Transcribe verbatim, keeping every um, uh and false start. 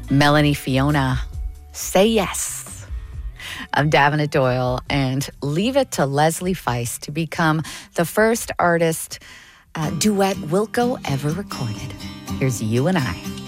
Melanie Fiona, Say Yes. I'm Davenant Doyle, and leave it to Leslie Feist to become the first artist uh, duet Wilco ever recorded. Here's You and I.